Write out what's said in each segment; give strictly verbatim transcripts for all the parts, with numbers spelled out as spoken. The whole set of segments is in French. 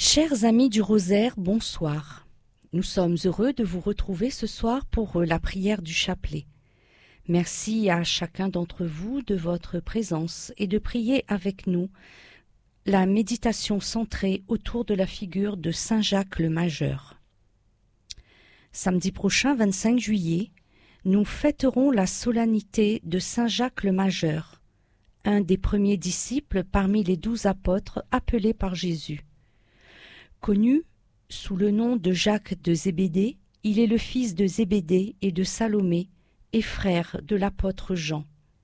Chers amis du Rosaire, bonsoir. Nous sommes heureux de vous retrouver ce soir pour la prière du chapelet. Merci à chacun d'entre vous de votre présence et de prier avec nous la méditation centrée autour de la figure de Saint Jacques le Majeur. Samedi prochain, vingt-cinq juillet, nous fêterons la solennité de Saint Jacques le Majeur, un des premiers disciples parmi les douze apôtres appelés par Jésus. Connu sous le nom de Jacques de Zébédée, il est le fils de Zébédée et de Salomé et frère de l'apôtre Jean.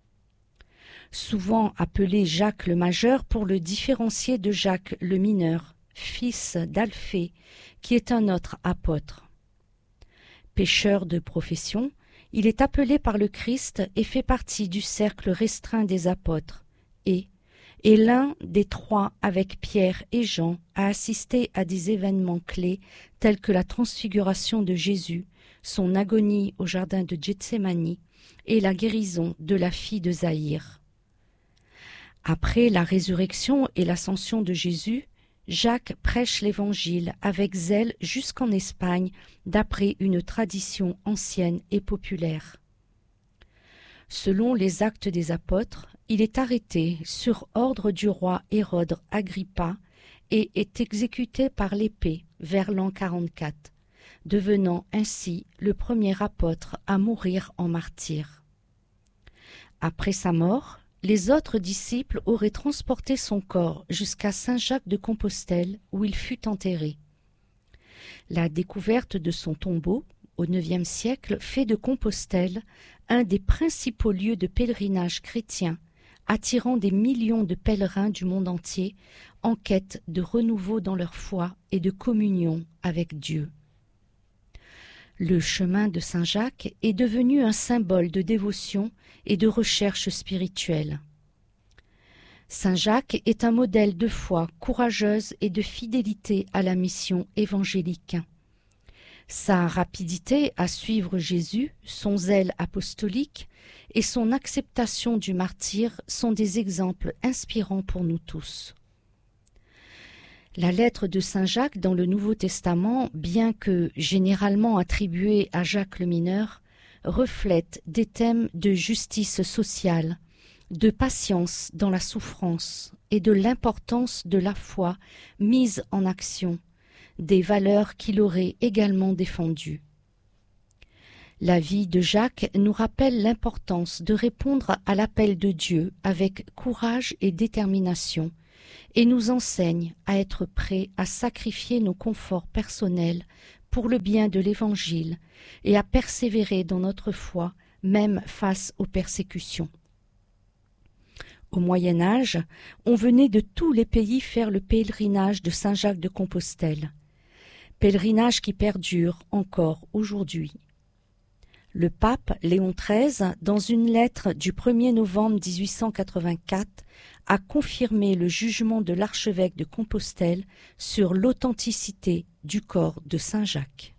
Souvent appelé Jacques le Majeur pour le différencier de Jacques le Mineur, fils d'Alphée, qui est un autre apôtre. Pécheur de profession, il est appelé par le Christ et fait partie du cercle restreint des apôtres, et est l'un des trois avec Pierre et Jean à assister à des événements clés tels que la transfiguration de Jésus, son agonie au jardin de Gethsémani et la guérison de la fille de Zaïre. Après la résurrection et l'ascension de Jésus, Jacques prêche l'Évangile avec zèle jusqu'en Espagne d'après une tradition ancienne et populaire. Selon les Actes des Apôtres, il est arrêté sur ordre du roi Hérode Agrippa et est exécuté par l'épée vers l'an quarante-quatre, devenant ainsi le premier apôtre à mourir en martyr. Après sa mort, les autres disciples auraient transporté son corps jusqu'à Saint-Jacques de Compostelle où il fut enterré. La découverte de son tombeau, au neuvième siècle, fait de Compostelle un des principaux lieux de pèlerinage chrétien, attirant des millions de pèlerins du monde entier en quête de renouveau dans leur foi et de communion avec Dieu. Le chemin de Saint-Jacques est devenu un symbole de dévotion et de recherche spirituelle. Saint-Jacques est un modèle de foi courageuse et de fidélité à la mission évangélique. Sa rapidité à suivre Jésus, son zèle apostolique et son acceptation du martyre sont des exemples inspirants pour nous tous. La lettre de Saint Jacques dans le Nouveau Testament, bien que généralement attribuée à Jacques le Mineur, reflète des thèmes de justice sociale, de patience dans la souffrance et de l'importance de la foi mise en action, des valeurs qu'il aurait également défendues. La vie de Jacques nous rappelle l'importance de répondre à l'appel de Dieu avec courage et détermination, et nous enseigne à être prêts à sacrifier nos conforts personnels pour le bien de l'Évangile et à persévérer dans notre foi, même face aux persécutions. Au Moyen Âge, on venait de tous les pays faire le pèlerinage de Saint-Jacques de Compostelle, pèlerinage qui perdure encore aujourd'hui. Le pape Léon treize, dans une lettre du premier novembre mille huit cent quatre-vingt-quatre, a confirmé le jugement de l'archevêque de Compostelle sur l'authenticité du corps de Saint Jacques.